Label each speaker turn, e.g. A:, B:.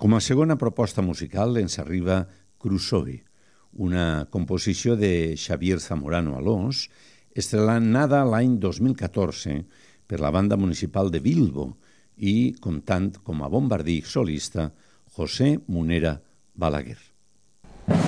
A: Com a segona proposta musical ens arriba Crusoe, una composició de Xavier Zamorano Alós, estrenada l'any 2014 per la Banda Municipal de Bilbo i comptant com a bombardí solista José Munera Balaguer.